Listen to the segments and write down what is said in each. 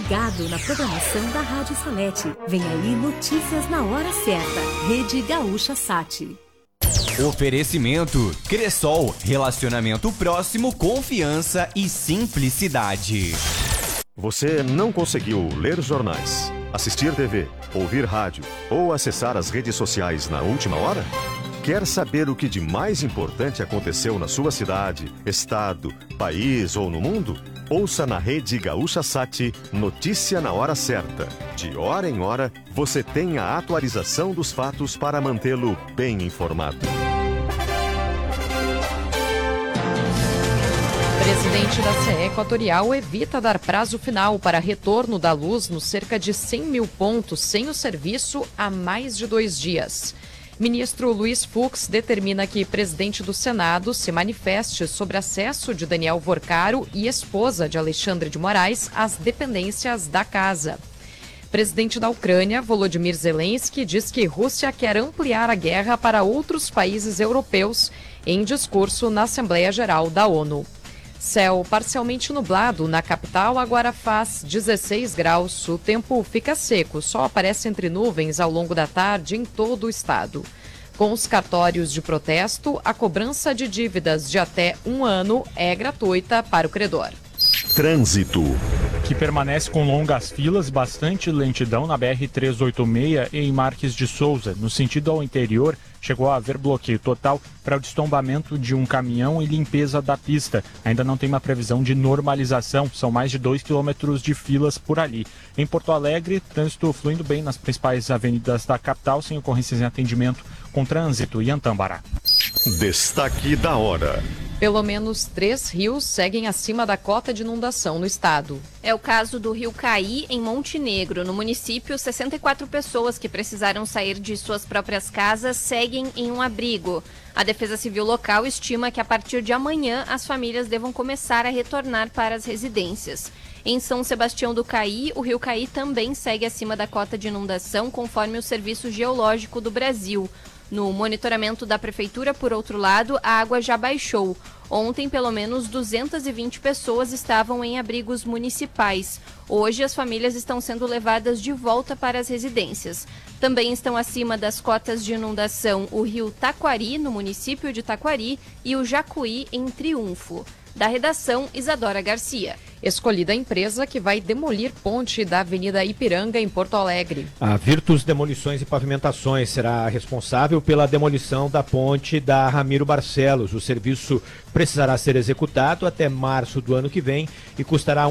ligado na programação da Rádio Salete. Vem aí notícias na hora certa. Rede Gaúcha Sat. Oferecimento Cressol, relacionamento próximo, confiança e simplicidade. Você não conseguiu ler jornais, assistir TV, ouvir rádio ou acessar as redes sociais na última hora? Quer saber o que de mais importante aconteceu na sua cidade, estado, país ou no mundo? Ouça na Rede Gaúcha Sat Notícia na Hora Certa. De hora em hora, você tem a atualização dos fatos para mantê-lo bem informado. Presidente da CE Equatorial evita dar prazo final para retorno da luz nos cerca de 100 mil pontos sem o serviço há mais de 2 dias. Ministro Luiz Fux determina que presidente do Senado se manifeste sobre acesso de Daniel Vorcaro e esposa de Alexandre de Moraes às dependências da casa. Presidente da Ucrânia, Volodymyr Zelensky, diz que Rússia quer ampliar a guerra para outros países europeus em discurso na Assembleia Geral da ONU. Céu parcialmente nublado na capital, agora faz 16 graus. O tempo fica seco, só aparece entre nuvens ao longo da tarde em todo o estado. Com os cartórios de protesto, a cobrança de dívidas de até 1 ano é gratuita para o credor. Trânsito. Que permanece com longas filas, bastante lentidão na BR-386 em Marques de Souza. No sentido ao interior, chegou a haver bloqueio total para o destombamento de um caminhão e limpeza da pista. Ainda não tem uma previsão de normalização, são mais de 2 quilômetros de filas por ali. Em Porto Alegre, trânsito fluindo bem nas principais avenidas da capital, sem ocorrências em atendimento com trânsito e Antambará. Destaque da hora. Pelo menos 3 rios seguem acima da cota de inundação no estado. É o caso do Rio Caí, em Montenegro. No município, 64 pessoas que precisaram sair de suas próprias casas seguem em um abrigo. A Defesa Civil local estima que a partir de amanhã as famílias devam começar a retornar para as residências. Em São Sebastião do Caí, o Rio Caí também segue acima da cota de inundação, conforme o Serviço Geológico do Brasil. No monitoramento da Prefeitura, por outro lado, a água já baixou. Ontem, pelo menos 220 pessoas estavam em abrigos municipais. Hoje, as famílias estão sendo levadas de volta para as residências. Também estão acima das cotas de inundação o rio Taquari, no município de Taquari, e o Jacuí, em Triunfo. Da redação, Isadora Garcia. Escolhida a empresa que vai demolir ponte da Avenida Ipiranga, em Porto Alegre. A Virtus Demolições e Pavimentações será responsável pela demolição da ponte da Ramiro Barcelos. O serviço precisará ser executado até março do ano que vem e custará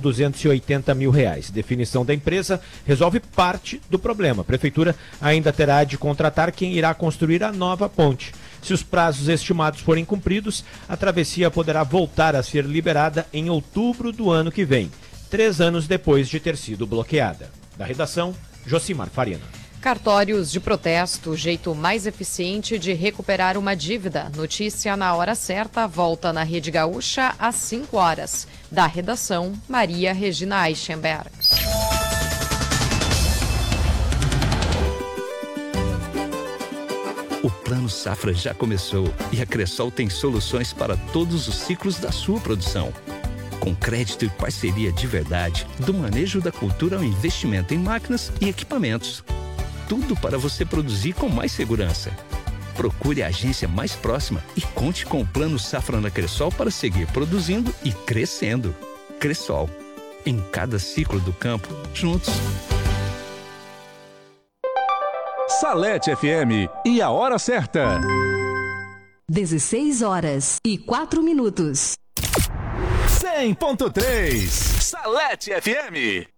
R$1.280.000. Definição da empresa resolve parte do problema. A Prefeitura ainda terá de contratar quem irá construir a nova ponte. Se os prazos estimados forem cumpridos, a travessia poderá voltar a ser liberada em outubro do ano que vem, 3 anos depois de ter sido bloqueada. Da redação, Josimar Farina. Cartórios de protesto, jeito mais eficiente de recuperar uma dívida. Notícia na hora certa, volta na Rede Gaúcha às 5 horas. Da redação, Maria Regina Eichenberg. O Plano Safra já começou e a Cressol tem soluções para todos os ciclos da sua produção. Com crédito e parceria de verdade, do manejo da cultura ao investimento em máquinas e equipamentos. Tudo para você produzir com mais segurança. Procure a agência mais próxima e conte com o Plano Safra na Cressol para seguir produzindo e crescendo. Cressol. Em cada ciclo do campo, juntos. Salete FM e a hora certa. 16 horas e 4 minutos. 100.3 Salete FM.